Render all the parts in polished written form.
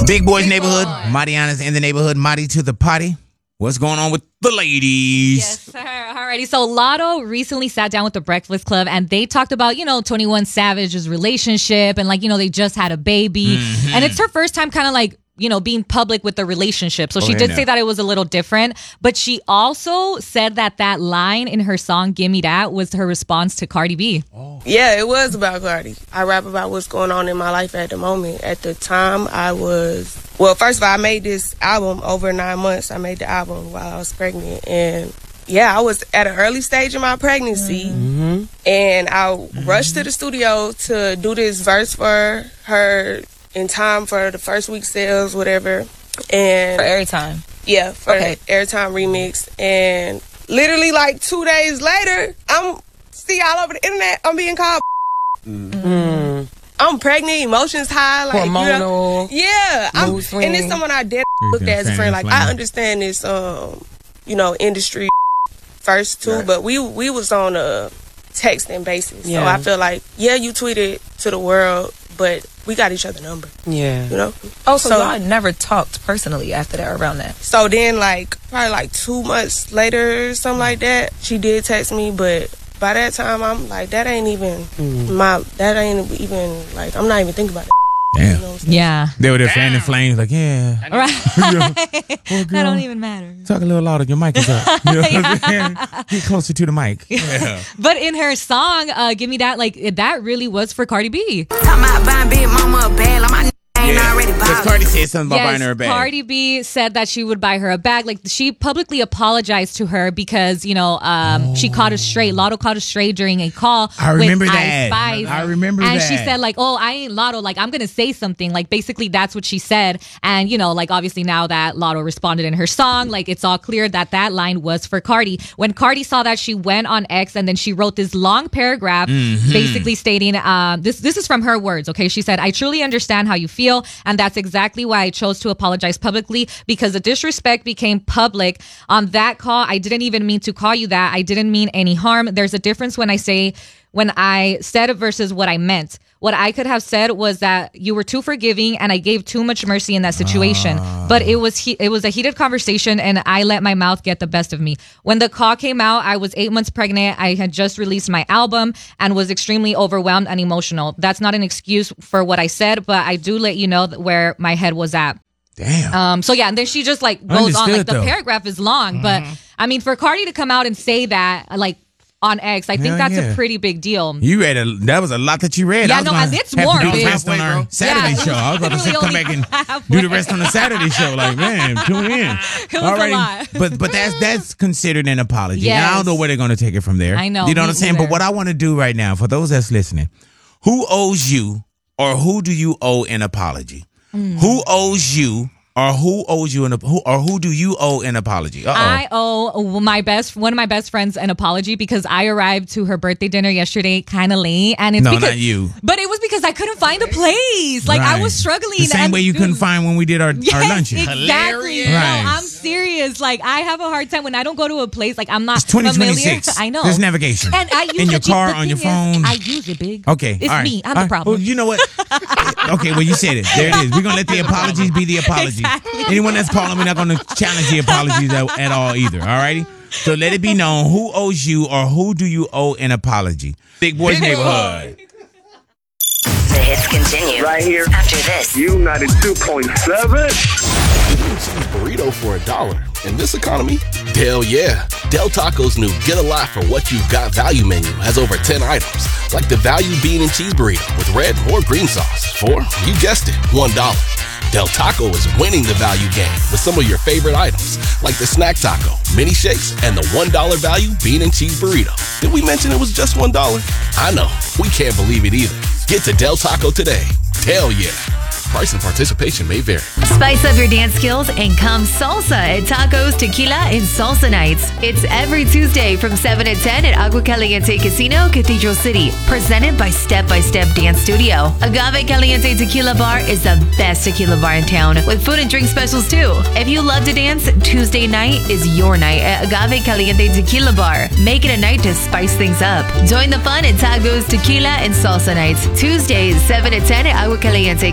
Big Boys Neighborhood. Mariana's in the neighborhood. Mari to the potty. What's going on with the ladies? Yes, sir. Alrighty. So Lotto recently sat down with the Breakfast Club and they talked about, 21 Savage's relationship and they just had a baby. Mm-hmm. And it's her first time kind of being public with the relationship. So she did say that it was a little different, but she also said that line in her song, Gimme That, was her response to Cardi B. Oh. Yeah, it was about Cardi. I rap about what's going on in my life at the moment. At the time, first of all, I made this album over 9 months. I made the album while I was pregnant. And yeah, I was at an early stage in my pregnancy. Mm-hmm. And I rushed to the studio to do this verse for her in time for the first week sales, whatever. And for Airtime. Yeah, for the Airtime remix. And literally 2 days later, I'm all over the internet, I'm being called mm-hmm. I'm pregnant, emotions high, hormonal. Yeah. And it's someone I did look at as a friend. I understand this industry first too, right. But we was on a texting basis. Yeah. So I feel you tweeted to the world, but we got each other's number. Yeah. Oh, so y'all never talked personally after that, around that? So then, probably 2 months later, something like that, she did text me, but by that time, I'm that ain't even I'm not even thinking about it. Damn. Yeah. They were there fanning flames, yeah. Right. That don't even matter. Talk a little louder, your mic is up. Get closer to the mic. Yeah. But in her song, Give Me That, that really was for Cardi B. Because Cardi said something about buying her a bag. Cardi B said that she would buy her a bag. She publicly apologized to her because, she caught a stray. Lotto caught a stray during a call I remember with that. Ice Spice. I remember and that. And she said, I ain't Lotto. I'm going to say something. Basically, that's what she said. And, obviously now that Lotto responded in her song, it's all clear that line was for Cardi. When Cardi saw that, she went on X and then she wrote this long paragraph basically stating, this is from her words, okay? She said, I truly understand how you feel, and that's exactly why I chose to apologize publicly, because the disrespect became public. On that call, I didn't even mean to call you that. I didn't mean any harm. There's a difference when I said it versus what I meant. What I could have said was that you were too forgiving and I gave too much mercy in that situation. But it was a heated conversation and I let my mouth get the best of me. When the call came out, I was 8 months pregnant. I had just released my album and was extremely overwhelmed and emotional. That's not an excuse for what I said, but I do let you know where my head was at. Damn. And then she just goes on. The paragraph is long, but I mean, for Cardi to come out and say that, on X, I think that's a pretty big deal. You read that was a lot that you read. Yeah, it's more. Rest on our Saturday show. I was about to say come back and do the rest on the Saturday show. Man, tune in. It was a lot. But that's considered an apology. Yes. And I don't know where they're going to take it from there. I know. You know what I'm saying? But what I want to do right now, for those that's listening, who owes you or who do you owe an apology? Who owes you? Or who owes you who do you owe an apology? I owe one of my best friends an apology because I arrived to her birthday dinner yesterday kind of late, and it's not you. But it was because I couldn't find a place. I was struggling. The same way you couldn't find when we did our lunches. Exactly. Right. No, I'm serious. I have a hard time when I don't go to a place. I'm not it's 2026. familiar. I know. There's navigation. And I use in your car, on your phone. I use it, big. Okay. It's me. I'm the problem. Well, you know what? Okay, well, you said it. There it is. We're going to let the apologies be the apologies. Exactly. Anyone that's calling, we're not going to challenge the apologies at all either. All righty? So let it be known who owes you or who do you owe an apology. Big Boys Neighborhood. The hits continue right here after this. United 2.7. Getting a cheese burrito for $1 in this economy? Hell yeah. Del Taco's new Get a Lot for What You've Got value menu has over 10 items, like the value bean and cheese burrito with red or green sauce for, you guessed it, $1. Del Taco is winning the value game with some of your favorite items, like the snack taco, mini shakes, and the $1 value bean and cheese burrito. Did we mention it was just $1? I know, we can't believe it either. Get to Del Taco today. Hell yeah. Price and participation may vary. Spice up your dance skills and come salsa at Tacos, Tequila, and Salsa Nights. It's every Tuesday from 7 to 10 at Agua Caliente Casino, Cathedral City. Presented by Step by Step Dance Studio. Agave Caliente Tequila Bar is the best tequila bar in town, with food and drink specials too. If you love to dance, Tuesday night is your night at Agave Caliente Tequila Bar. Make it a night to spice things up. Join the fun at Tacos, Tequila, and Salsa Nights. Tuesdays, 7 to 10 at Agua Caliente Casino,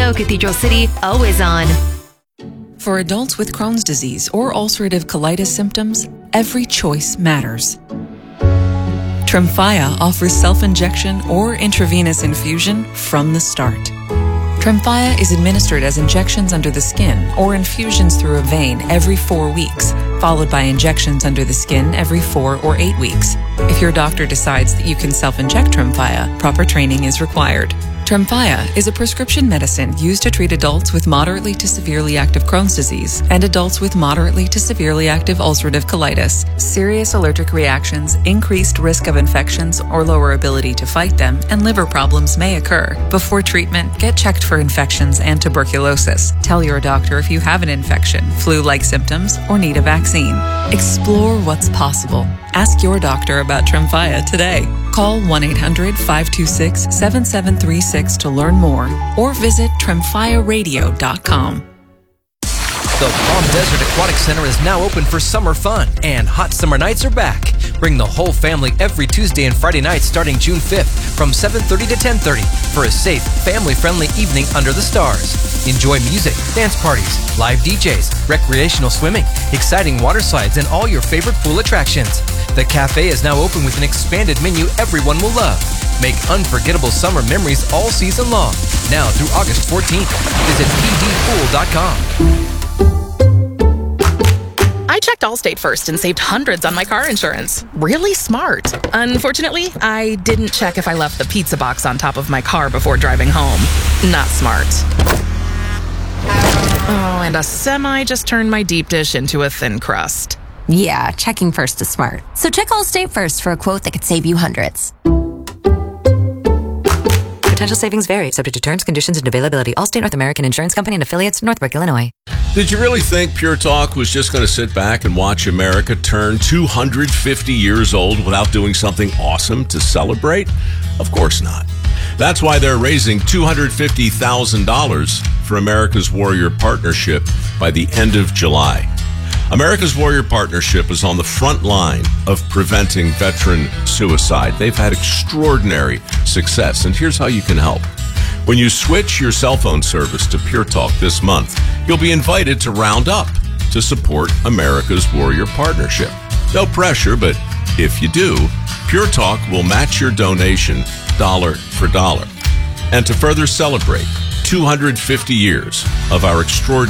Casino, Cathedral City, always on. For adults with Crohn's disease or ulcerative colitis symptoms, every choice matters. Tremfya offers self-injection or intravenous infusion from the start. Tremfya is administered as injections under the skin or infusions through a vein every 4 weeks, followed by injections under the skin every 4 or 8 weeks. If your doctor decides that you can self-inject Tremfya, proper training is required. Tremfya is a prescription medicine used to treat adults with moderately to severely active Crohn's disease and adults with moderately to severely active ulcerative colitis. Serious allergic reactions, increased risk of infections or lower ability to fight them, and liver problems may occur. Before treatment, get checked for infections and tuberculosis. Tell your doctor if you have an infection, flu-like symptoms, or need a vaccine. Explore what's possible. Ask your doctor about Tremfya today. Call 1-800-526-7736 to learn more or visit tremfyaradio.com. The Palm Desert Aquatic Center is now open for summer fun, and hot summer nights are back. Bring the whole family every Tuesday and Friday night starting June 5th from 7:30 to 10:30 for a safe, family-friendly evening under the stars. Enjoy music, dance parties, live DJs, recreational swimming, exciting water slides, and all your favorite pool attractions. The cafe is now open with an expanded menu everyone will love. Make unforgettable summer memories all season long. Now through August 14th. Visit pdpool.com. I checked Allstate first and saved hundreds on my car insurance. Really smart. Unfortunately, I didn't check if I left the pizza box on top of my car before driving home. Not smart. Oh, and a semi just turned my deep dish into a thin crust. Yeah, checking first is smart. So check Allstate first for a quote that could save you hundreds. Potential savings vary, subject to terms, conditions, and availability. Allstate North American Insurance Company and affiliates, Northbrook, Illinois. Did you really think Pure Talk was just going to sit back and watch America turn 250 years old without doing something awesome to celebrate? Of course not. That's why they're raising $250,000 for America's Warrior Partnership by the end of July. America's Warrior Partnership is on the front line of preventing veteran suicide. They've had extraordinary success, and here's how you can help. When you switch your cell phone service to Pure Talk this month, you'll be invited to round up to support America's Warrior Partnership. No pressure, but if you do, Pure Talk will match your donation dollar for dollar. And to further celebrate 250 years of our extraordinary